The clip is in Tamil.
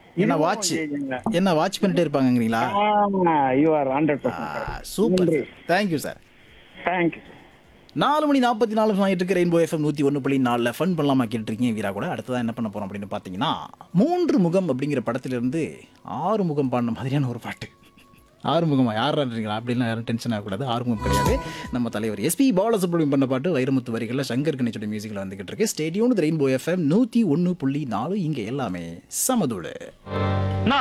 என்ன இதுவும் வாட்ச் ஜெயிக்குங்க. என்ன வாட்ச் பண்ணிட்டே இருப்பாங்கங்கிறீங்களா? You are 100% correct. சூப்பர் நன்றி. சார். Thank you sir. தேங்க்யூ. 4:44 ஆயிட்டு இருக்கு. ரெயின்போ எஃப்எம் 101.4 ஃபன் பண்ணலாமா கேட்டுருக்கீங்க வீரா கூட. அடுத்ததான் என்ன பண்ண போறோம் அப்படின்னு பார்த்தீங்கன்னா, 3 முகம் அப்படிங்கிற படத்திலிருந்து 6 முகம் பாடின மாதிரியான ஒரு பாட்டு. 6 முகமா யாருன்றீங்களா? அப்படின்லாம் யாரும் டென்ஷன் ஆகக்கூடாது. 6 முகம் கிடையாது. நம்ம தலைவர் எஸ்பி பாலசுப்ரமணியம் பண்ண பாட்டு வைரமுத்து வரிகளில் சங்கர் கணேசோட மியூசிக்கில் வந்துகிட்டு இருக்கு. ஸ்டேடியோன் ரெயின்போ எஃப்எம் 101.4 இங்கே எல்லாமே சமதூடு.